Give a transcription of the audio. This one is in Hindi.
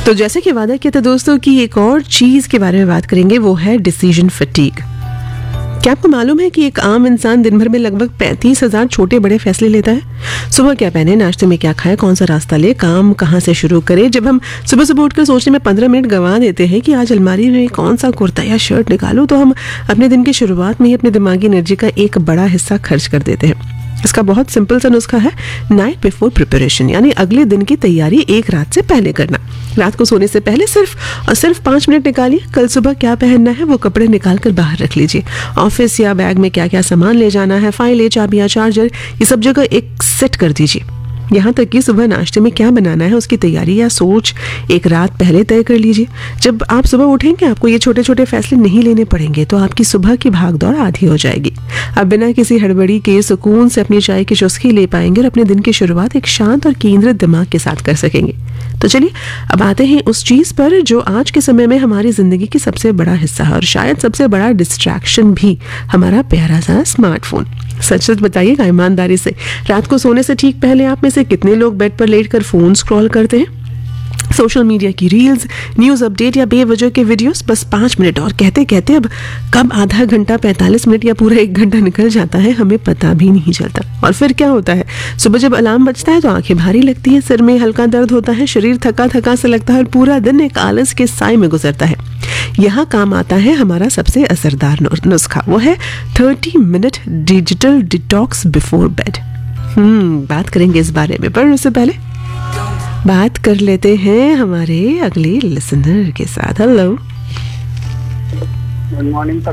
तो जैसे कि वादा किया था दोस्तों कि एक और चीज के बारे में बात करेंगे, वो है डिसीजन फटीग। क्या आपको मालूम है कि एक आम इंसान दिन भर में लगभग 35,000 छोटे बड़े फैसले लेता है? सुबह क्या पहने, नाश्ते में क्या खाए, कौन सा रास्ता ले, काम कहाँ से शुरू करे। जब हम सुबह सुबह उठकर सोचने में 15 मिनट गंवा देते हैं कि आज अलमारी में कौन सा कुर्ता या शर्ट निकालूं, तो हम अपने दिन की शुरुआत में ही अपने दिमागी एनर्जी का एक बड़ा हिस्सा खर्च कर देते हैं। इसका बहुत सिंपल सा नुस्खा है नाइट बिफोर प्रिपरेशन, यानी अगले दिन की तैयारी एक रात से पहले करना। रात को सोने से पहले सिर्फ 5 मिनट निकालिए। कल सुबह क्या पहनना है वो कपड़े निकाल कर बाहर रख लीजिए। ऑफिस या बैग में क्या क्या सामान ले जाना है, फाइलें, चाबियां, चार्जर, ये सब जगह एक सेट कर दीजिए। यहाँ तक कि सुबह नाश्ते में क्या बनाना है उसकी तैयारी या सोच एक रात पहले तय कर लीजिए। जब आप सुबह उठेंगे आपको ये छोटे छोटे फैसले नहीं लेने पड़ेंगे, तो आपकी सुबह की भागदौड़ आधी हो जाएगी। आप बिना किसी हड़बड़ी के सुकून से अपनी चाय की चुस्की ले पाएंगे और अपने दिन की शुरुआत एक शांत और केंद्रित दिमाग के साथ कर सकेंगे। तो चलिए अब आते हैं उस चीज पर जो आज के समय में हमारी जिंदगी की सबसे बड़ा हिस्सा है और शायद सबसे बड़ा डिस्ट्रैक्शन भी, हमारा प्यारा सा स्मार्टफोन। सच सच बताइएगा ईमानदारी से, रात को सोने से ठीक पहले आप में से कितने लोग बेड पर लेटकर फोन स्क्रॉल करते हैं? सोशल मीडिया की रील्स, न्यूज अपडेट या बेवजह के वीडियोस, बस 5 मिनट और कहते कहते अब कब आधा घंटा, 45 मिनट या पूरा 1 घंटा निकल जाता है हमें पता भी नहीं चलता। और फिर क्या होता है, सुबह जब अलार्म बजता है तो आंखें भारी लगती हैं, सिर में हल्का दर्द होता है, शरीर थका थका सा लगता है और पूरा दिन एक आलस के साए में गुजरता है। यहाँ काम आता है हमारा सबसे असरदार नुस्खा, वो है 30 minute digital detox before bed. बात करेंगे इस बारे में, पर उससे पहले बात कर लेते हैं हमारे अगले लिसनर के साथ। Hello, good morning.